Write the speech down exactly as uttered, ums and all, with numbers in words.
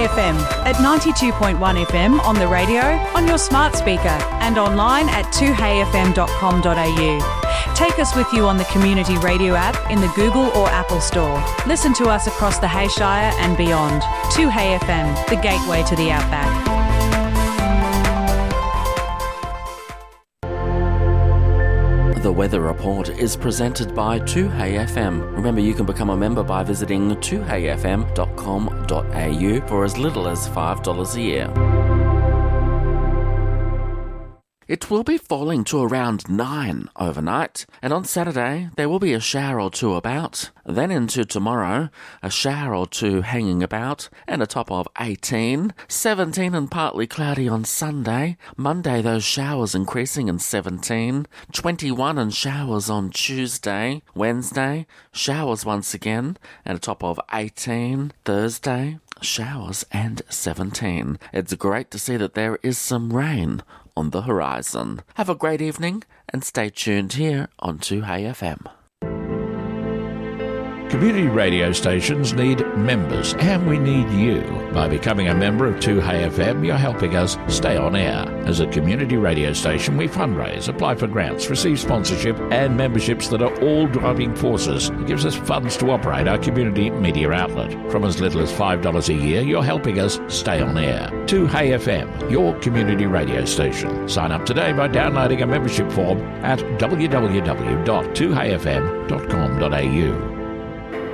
Hey F M at ninety-two point one F M on the radio, on your smart speaker and online at two hey f m dot com dot a u. Take us with you on the Community Radio app in the Google or Apple Store. Listen to us across the Hayshire and beyond. two Hey F M, the gateway to the outback. The Weather Report is presented by two Hey F M. Remember, you can become a member by visiting two hey f m dot com dot a u for as little as five dollars a year. It will be falling to around nine overnight, and on Saturday there will be a shower or two about. Then into tomorrow, a shower or two hanging about, and a top of eighteen. seventeen and partly cloudy on Sunday. Monday those showers increasing in seventeen. twenty-one and showers on Tuesday. Wednesday, showers once again, and a top of eighteen. Thursday, showers and seventeen. It's great to see that there is some rain on the horizon. Have a great evening and stay tuned here on two Hey F M. Community radio stations need members, and we need you. By becoming a member of two Hey F M, you're helping us stay on air. As a community radio station, we fundraise, apply for grants, receive sponsorship and memberships that are all driving forces. It gives us funds to operate our community media outlet. From as little as five dollars a year, you're helping us stay on air. two Hey F M, your community radio station. Sign up today by downloading a membership form at w w w dot two hey f m dot com dot a u.